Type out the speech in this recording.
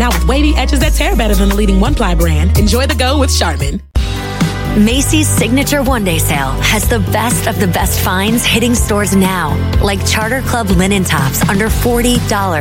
Now with wavy edges that tear better than the leading one-ply brand, enjoy the go with Charmin. Macy's Signature One Day Sale has the best of the best finds hitting stores now, like Charter Club linen tops under $40.